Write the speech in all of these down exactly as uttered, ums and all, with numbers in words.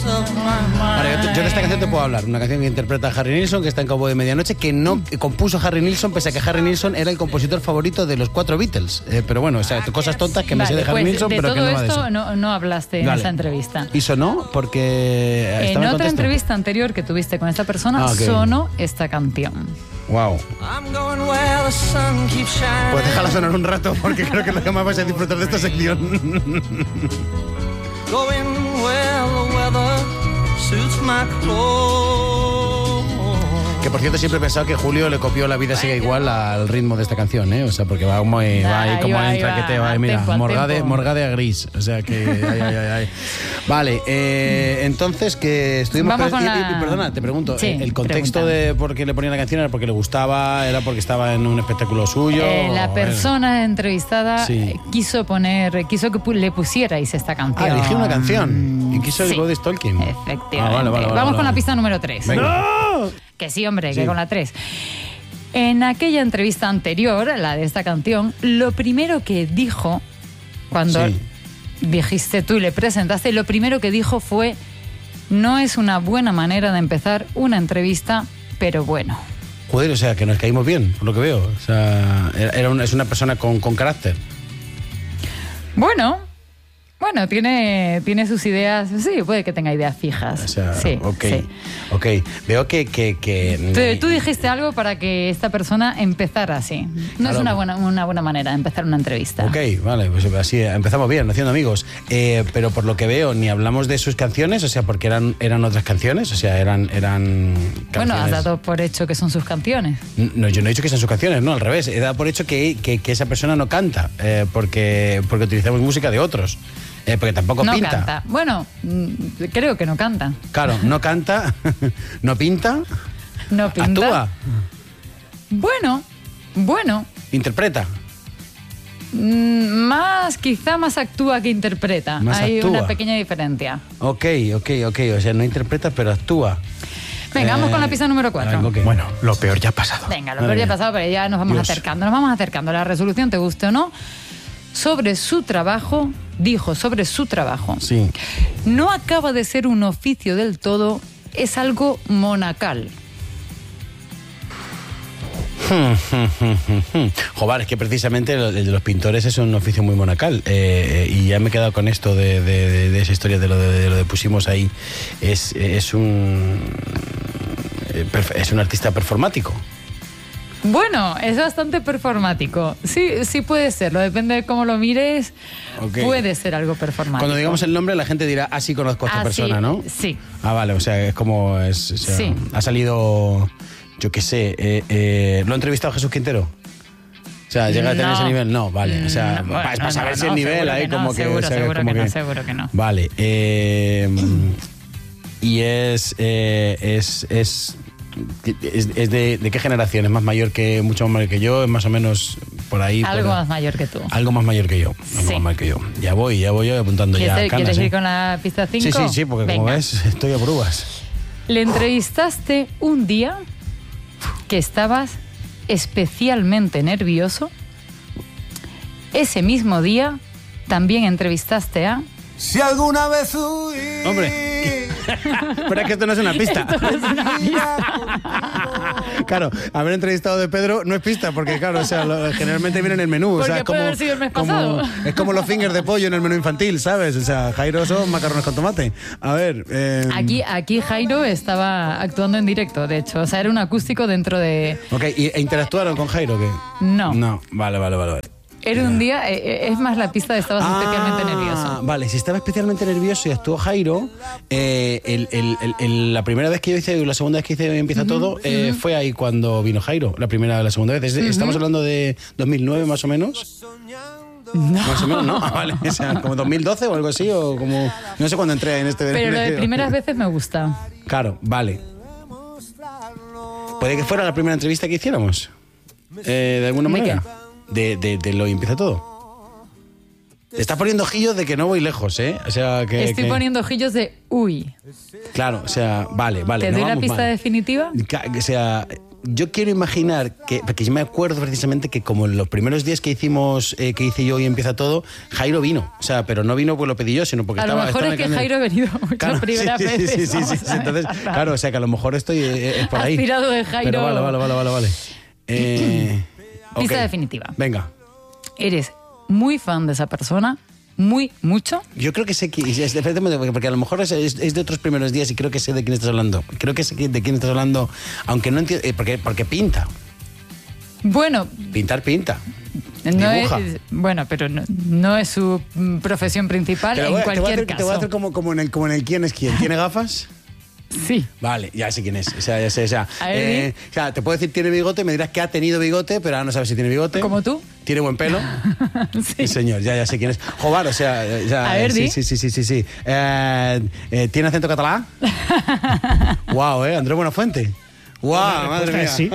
Vale, yo, yo de esta canción te puedo hablar. Una canción que interpreta Harry Nilsson, que está en Cowboy de Medianoche, que no que compuso Harry Nilsson, pese a que Harry Nilsson era el compositor favorito de los cuatro Beatles. Eh, pero bueno, o sea, cosas tontas que me vale, sé de Harry pues Nilsson, de pero que no va de eso. todo esto no, no hablaste vale. en esa entrevista. ¿Y sonó? Porque... En estaba otra en entrevista anterior que tuviste con esta persona, ah, okay. sonó esta canción. Wow. Pues déjala sonar un rato, porque creo que es lo que más vais a disfrutar de esta sección. Que por cierto siempre he pensado que Julio le copió La vida sigue igual al ritmo de esta canción, ¿eh? O sea, porque va como ahí, va ahí como ahí, entra que te va, mira, tempo, morgade, morgade a gris, o sea que ay, ay, ay, ay. Vale, eh, entonces que estuvimos Vamos con y, la... y, perdona, te pregunto, sí, el contexto pregunta. De por qué le ponía la canción era porque le gustaba, era porque estaba en un espectáculo suyo. Eh, la persona era... entrevistada sí. quiso poner, quiso que le pusierais esta canción. Ah, eligió una canción y quiso sí. el Body Stalking. Efectivamente. Ah, vale, vale, vale, Vamos vale, con vale. la pista número tres. ¡No! Que sí, hombre, sí. que con la tres. En aquella entrevista anterior, la de esta canción, lo primero que dijo, cuando sí. dijiste tú y le presentaste, lo primero que dijo fue: no es una buena manera de empezar una entrevista, pero bueno. Joder, o sea, que nos caímos bien, por lo que veo. O sea, era una, es una persona con, con carácter. Bueno... Bueno, tiene, tiene sus ideas, sí, puede que tenga ideas fijas. O sea, sí, ok, sí. ok. Veo que... que, que... Tú, tú dijiste algo para que esta persona empezara así. No claro. es una buena, una buena manera de empezar una entrevista. Ok, vale, pues así empezamos bien, haciendo amigos. Eh, pero por lo que veo, ni hablamos de sus canciones, o sea, porque eran, eran otras canciones, o sea, eran, eran canciones... Bueno, has dado por hecho que son sus canciones. No, yo no he dicho que sean sus canciones, no, al revés. He dado por hecho que, que, que esa persona no canta, eh, porque, porque utilizamos música de otros. Eh, porque tampoco no pinta. Canta. Bueno, creo que no canta. Claro, no canta, no pinta, no pinta. Actúa. Bueno, bueno. Interpreta. Más, quizá más actúa que interpreta. Más Hay actúa. una pequeña diferencia. Ok, ok, ok. O sea, no interpreta, pero actúa. Venga, eh, vamos con la pista número cuatro. Okay. Bueno, lo peor ya ha pasado. Venga, lo peor ya ha pasado, pero ya nos vamos Dios. acercando. Nos vamos acercando. La resolución, te guste o no. Sobre su trabajo, dijo sobre su trabajo. Sí. No acaba de ser un oficio del todo, es algo monacal. Joder, es que precisamente el de los pintores es un oficio muy monacal. Eh, y ya me he quedado con esto de, de, de, de esa historia de lo de, de lo de pusimos ahí. Es, es un. Es un artista performático. Bueno, es bastante performático. Sí, sí puede serlo, depende de cómo lo mires. Okay. Puede ser algo performático. Cuando digamos el nombre, la gente dirá, ah, sí conozco a esta ah, persona, sí, ¿no? Sí. Ah, vale, o sea, es como... Es, o sea, sí. Ha salido, yo qué sé, eh, eh, ¿lo ha entrevistado Jesús Quintero? O sea, ¿llega no. a tener ese nivel? No, vale. O sea, no, bueno, es para saber no, si el no, nivel ahí que como no, que... Seguro, o sea, seguro como que, que no, seguro que no. Vale. Eh, y es... Eh, es... es ¿Es, es de, de qué generación? ¿Es más mayor que, mucho más mayor que yo? ¿Es más o menos por ahí? Algo por, más mayor que tú. Algo más mayor que yo. Algo sí. más mayor que yo. Ya voy, ya voy yo apuntando ya ¿Quieres, canas, ¿quieres ¿eh? ir con la pista cinco? Sí, sí, sí, porque Venga. como ves, estoy a por uvas. Le entrevistaste un día que estabas especialmente nervioso. Ese mismo día también entrevistaste a... Si alguna vez huí... Hombre, pero es que esto no es una pista. Esto no es una pista. Claro, haber entrevistado de Pedro no es pista, porque claro, o sea, lo, generalmente viene en el menú. Porque o sea, es puede como, haber sido el mes como, pasado. Es como los fingers de pollo en el menú infantil, ¿sabes? O sea, Jairo son macarrones con tomate. A ver... Eh... Aquí, aquí Jairo estaba actuando en directo, de hecho. O sea, era un acústico dentro de... Ok, ¿y, ¿e interactuaron con Jairo o qué? No. No, vale, vale, vale. vale. Era un día, eh, es más la pista de estabas ah, especialmente nervioso. Vale, si estaba especialmente nervioso y actuó Jairo, eh, el, el, el, el, la primera vez que yo hice, la segunda vez que hice Empieza uh-huh, Todo, eh, uh-huh. fue ahí cuando vino Jairo, la primera, la segunda vez. Uh-huh. Estamos hablando de dos mil nueve más o menos. No. Más o menos, ¿no? Ah, vale, o sea, como dos mil doce o algo así, o como... No sé cuándo entré en este... Pero lo de primeras veces me gusta. Claro, vale. ¿Puede que fuera la primera entrevista que hiciéramos? Eh, ¿De alguna manera? ¿De qué? De, de, de lo empieza todo. Te estás poniendo ojillos de que no voy lejos, ¿eh? O sea, que... Estoy que... poniendo ojillos de uy. Claro, o sea, vale, vale. ¿Te no doy la vamos pista mal. definitiva? O sea, yo quiero imaginar que, porque yo me acuerdo precisamente que como en los primeros días que hicimos, eh, que hice yo y empieza todo, Jairo vino, o sea, pero no vino porque lo pedí yo, sino porque a estaba... A lo mejor estaba es que Jairo ha venido muchas claro, primeras sí, sí, veces. Sí, sí, sí, sí, entonces, claro, o sea, que a lo mejor estoy eh, es por ahí. Has tirado de Jairo. Pero vale, vale, vale, vale, vale. Eh, Pista okay. definitiva. Venga. Eres muy fan de esa persona, muy, mucho. Yo creo que sé que, es, porque a lo mejor es, es, es de otros primeros días y creo que sé de quién estás hablando. Creo que sé de quién estás hablando, aunque no entiendo, eh, porque, porque pinta. Bueno. Pintar pinta. No es, bueno, pero no, no es su profesión principal en voy, cualquier te voy a hacer, caso. Te voy a hacer como, como, en el, como en el quién es quién. ¿Tiene gafas? Sí. Vale, ya sé quién es. O sea, ya sé, o sea, a ver, eh, o sea, te puedo decir tiene bigote, me dirás que ha tenido bigote, pero ahora no sabes si tiene bigote. ¿Como tú? ¿Tiene buen pelo? Sí. Sí, señor, ya, ya sé quién es. Jobar, o sea, ya, a ver, sí, di. sí, sí, sí, sí, sí. Eh, eh, ¿Tiene acento catalán? Wow, eh, Andrés Buenafuente. ¡Wow! Madre mía. Sí.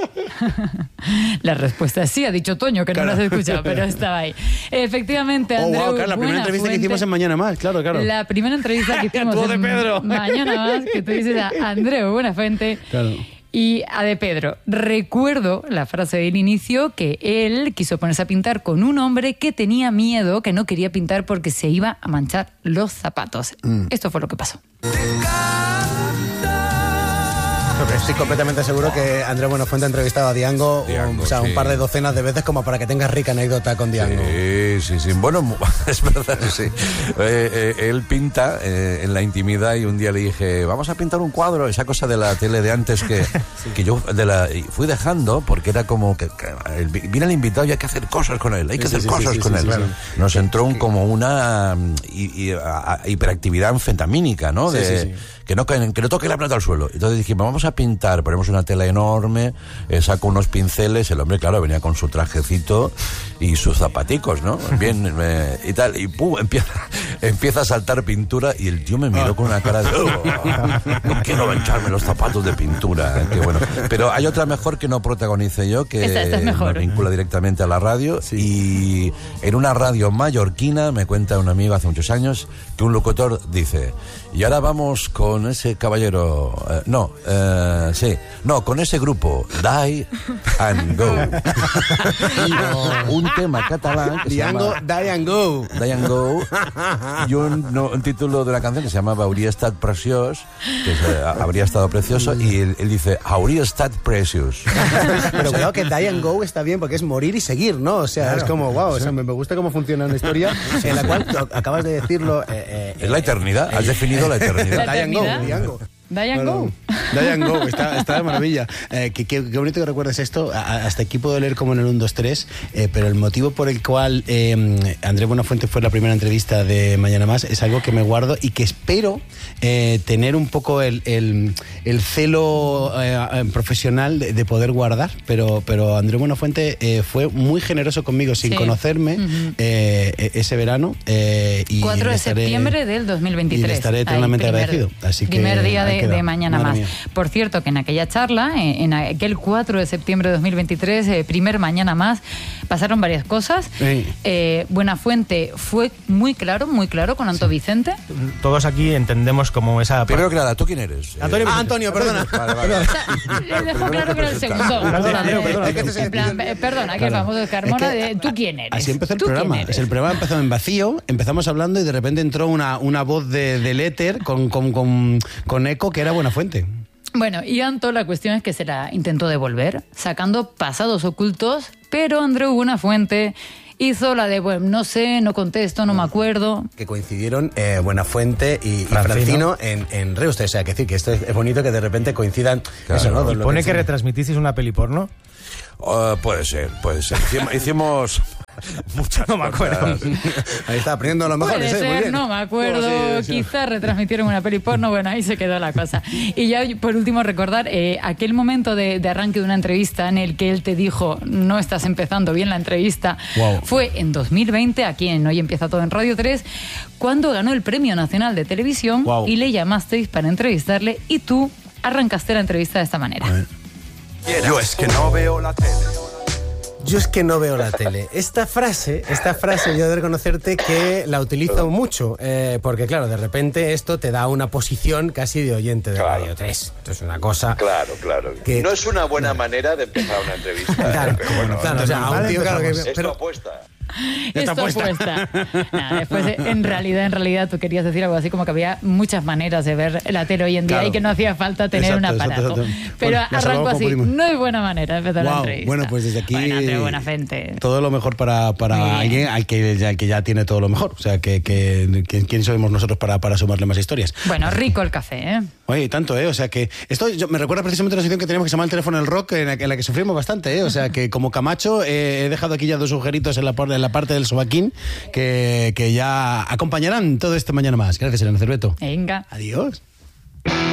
La respuesta es sí, ha dicho Toño, que claro. no lo has escuchado, pero estaba ahí. Efectivamente, Andreu, oh, wow, claro, la primera entrevista que hicimos en Mañana Más, claro, claro. La primera entrevista que hicimos en Pedro. Mañana Más, que tú dices a Andreu Buenafuente. Claro. Y a de Pedro, recuerdo la frase del inicio que él quiso ponerse a pintar con un hombre que tenía miedo, que no quería pintar porque se iba a manchar los zapatos. Mm. Esto fue lo que pasó. Estoy completamente seguro que Andrés Buenafuente ha entrevistado a Diango, Diango o sea, sí. un par de docenas de veces como para que tengas rica anécdota con Diango. Sí, sí, sí. Bueno, es verdad, sí. Eh, eh, él pinta eh, en la intimidad y un día le dije, vamos a pintar un cuadro, esa cosa de la tele de antes que, sí. que yo de la, fui dejando porque era como que, que el, viene el invitado y hay que hacer cosas con él, hay que sí, hacer sí, cosas sí, con sí, él. Sí, claro. Nos entró un, como una y, y, a, a, hiperactividad anfetamínica, ¿no? De, sí, sí, sí. Que no, que no toque la plata al suelo. Entonces dijimos, vamos a pintar, ponemos una tela enorme, eh, saco unos pinceles, el hombre, claro, venía con su trajecito y sus zapaticos, ¿no? Bien, eh, y tal, y pum, empieza, empieza a saltar pintura y el tío me miró con una cara de, oh, no quiero mancharme los zapatos de pintura, eh, que bueno. Pero hay otra mejor que no protagonice yo, que esta, esta es mejor. me vincula directamente a la radio, sí. Y en una radio mallorquina, me cuenta un amigo hace muchos años, que un locutor dice, y ahora vamos con con ese caballero, eh, no, eh, sí, no, con ese grupo, Die and Go. No, un tema catalán que Diango, se llama Die and Go. Die and Go, y un, no, un título de una canción que se llama Hauria estat preciós, que se, habría estado precioso, y él, él dice Hauria estat precious. Pero cuidado que Die and Go está bien porque es morir y seguir, ¿no? O sea, claro. Es como, wow, o sea, me, me gusta cómo funciona una historia en la cual acabas de decirlo. Eh, eh, es la eternidad, eh, has definido la eternidad. Die and Go. Diango. Die and Go. Die and Go, está, está de maravilla. Eh, qué, qué, qué bonito que recuerdes esto. A, hasta aquí puedo leer como en el uno, dos, tres, eh, pero el motivo por el cual eh, Andrés Buenafuente fue la primera entrevista de Mañana Más es algo que me guardo y que espero eh, tener un poco el, el, el celo eh, profesional de, de poder guardar, pero, pero Andrés Buenafuente eh, fue muy generoso conmigo sin sí. conocerme uh-huh. eh, ese verano. Eh, y cuatro de estaré, septiembre del dos mil veintitrés. Y le estaré eternamente primer, agradecido. Así que primer día de, de Mañana Más. Mía. Por cierto, que en aquella charla, en aquel cuatro de septiembre de dos mil veintitrés, eh, primer Mañana Más, pasaron varias cosas. Sí. Eh, Buenafuente fue muy claro, muy claro con Anto sí. Vicente. Todos aquí entendemos como esa... Primero que nada, ¿tú quién eres? Antonio, ah, Antonio, perdona. Vale, vale. O sea, le dejó claro que era el segundo. En plan, perdona, que vamos de Carmona, de, ¿tú quién eres? Así empezó el programa. El programa empezó en vacío, empezamos hablando y de repente entró una, una voz de, del éter con, con, con, con eco que era Buenafuente. Bueno, y Anto, la cuestión es que se la intentó devolver, sacando pasados ocultos, pero Andreu Buenafuente hizo la de, bueno, no sé, no contesto, no me acuerdo. Que coincidieron eh, Buenafuente y, y Francino en, en Reuste. O sea, que decir que esto es, es bonito que de repente coincidan. Claro, eso, ¿no? ¿Y pone que, que retransmitisteis una peli porno? Uh, puede ser, puede ser. Hicimos... hicimos... Muchas no me acuerdo. Ahí está aprendiendo a lo mejor. Puede ser, muy bien. No me acuerdo. No, sí, sí. Quizás retransmitieron una peli porno. Bueno, ahí se quedó la cosa. Y ya por último recordar eh, aquel momento de, de arranque de una entrevista en el que él te dijo no estás empezando bien la entrevista. Wow. Fue en dos mil veinte, aquí en Hoy Empieza Todo en Radio tres, cuando ganó el Premio Nacional de Televisión. Wow. Y le llamasteis para entrevistarle y tú arrancaste la entrevista de esta manera. Yo es que no veo la tele. Yo es que no veo la tele. Esta frase, esta frase yo he de reconocerte que la utilizo mucho, eh, porque claro, de repente esto te da una posición casi de oyente de claro. Radio tres. Esto es una cosa... Claro, claro. Que... No es una buena manera de empezar una entrevista. Claro, ¿eh? Pero bueno, claro, o sea, a un tío, claro que... Esto pero... apuesta. Esto puesta. Nada, después, en realidad, en realidad, tú querías decir algo así como que había muchas maneras de ver la tele hoy en día, claro, y que no hacía falta tener exacto, un aparato. Exacto, exacto. Pero bueno, arranco así. No es buena manera de empezar wow, la entrevista. Bueno, pues desde aquí. Bueno, Andreu, buena gente. Todo lo mejor para, para alguien al que, ya, que ya tiene todo lo mejor. O sea, que, que, que quién somos nosotros para, para sumarle más historias. Bueno, rico el café, ¿eh? Oye, tanto, ¿eh? O sea, que esto yo, me recuerda precisamente a una situación que teníamos que se llama el teléfono del rock, en la, en la que sufrimos bastante, ¿eh? O sea, que como Camacho eh, he dejado aquí ya dos agujeritos en la, en la parte del sobaquín que, que ya acompañarán todo este mañana más. Gracias, Elena Cerveto. Venga. Adiós.